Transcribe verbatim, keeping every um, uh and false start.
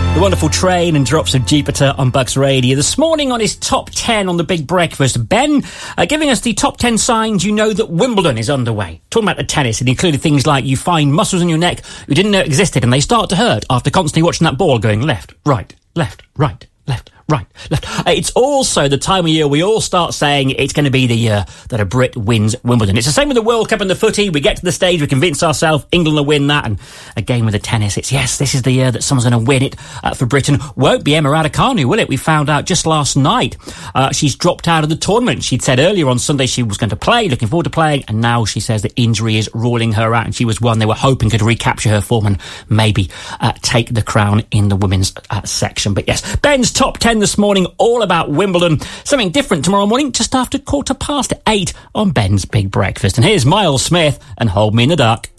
The wonderful Train and Drops of Jupiter on Bucks Radio. This morning on his top ten on the Big Breakfast, Ben uh, giving us the top ten signs you know that Wimbledon is underway. Talking about the tennis, and included things like you find muscles in your neck you didn't know existed and they start to hurt after constantly watching that ball going left, right, left, right, left, right, left. Uh, it's also the time of year we all start saying it's going to be the year that a Brit wins Wimbledon. It's the same with the World Cup and the footy. We get to the stage, we convince ourselves England will win that. And again with the tennis, it's yes, this is the year that someone's going to win it uh, for Britain. Won't be Emma Raducanu, will it? We found out just last night. Uh, she's dropped out of the tournament. She'd said earlier on Sunday she was going to play, looking forward to playing, and now she says the injury is ruling her out, and she was one they were hoping could recapture her form and maybe uh, take the crown in the women's uh, section. But yes, Ben's top ten this morning, all about Wimbledon. Something different tomorrow morning, just after quarter past eight on Ben's Big Breakfast. And here's Miles Smith and Hold Me in the Dark.